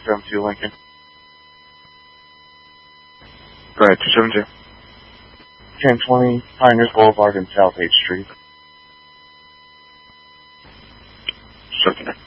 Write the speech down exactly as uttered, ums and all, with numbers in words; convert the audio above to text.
seven two Lincoln. Go ahead, two seven two. ten twenty Pioneers Boulevard and South eighth Street. Second.